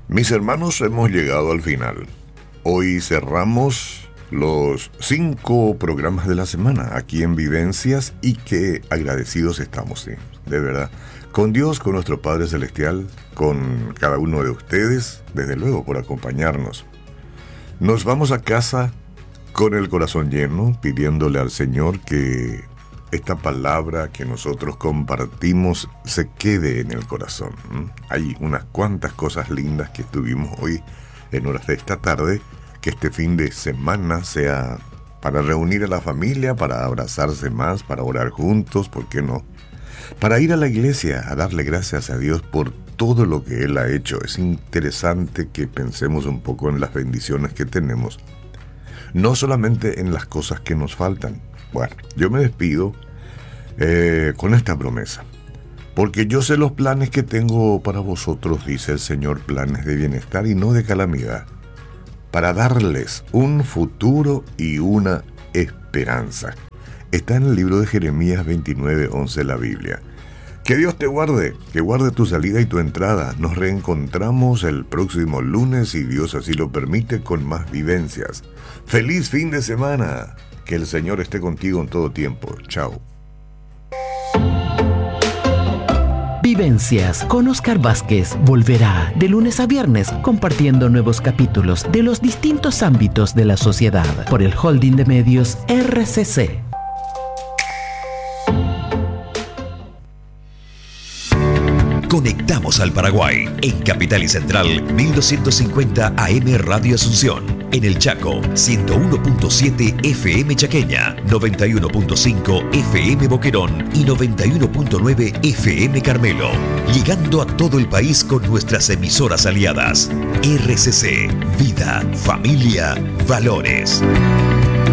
Mis hermanos, hemos llegado al final. Hoy cerramos los 5 programas de la semana aquí en Vivencias y qué agradecidos estamos, sí, de verdad. Con Dios, con nuestro Padre Celestial, con cada uno de ustedes, desde luego por acompañarnos. Nos vamos a casa con el corazón lleno, pidiéndole al Señor que esta palabra que nosotros compartimos se quede en el corazón. Hay unas cuantas cosas lindas que estuvimos hoy en horas de esta tarde, que este fin de semana sea para reunir a la familia, para abrazarse más, para orar juntos, ¿por qué no? Para ir a la iglesia a darle gracias a Dios por todo lo que Él ha hecho. Es interesante que pensemos un poco en las bendiciones que tenemos, no solamente en las cosas que nos faltan. Bueno, yo me despido con esta promesa. Porque yo sé los planes que tengo para vosotros, dice el Señor, planes de bienestar y no de calamidad, para darles un futuro y una esperanza. Está en el libro de Jeremías 29:11 la Biblia. Que Dios te guarde, que guarde tu salida y tu entrada. Nos reencontramos el próximo lunes, si Dios así lo permite, con más vivencias. ¡Feliz fin de semana! Que el Señor esté contigo en todo tiempo. Chao. Vivencias con Oscar Vázquez volverá de lunes a viernes compartiendo nuevos capítulos de los distintos ámbitos de la sociedad por el holding de medios RCC. Conectamos al Paraguay en Capital y Central 1250 AM Radio Asunción, en el Chaco 101.7 FM Chaqueña, 91.5 FM Boquerón y 91.9 FM Carmelo, llegando a todo el país con nuestras emisoras aliadas. RCC, vida, familia, valores.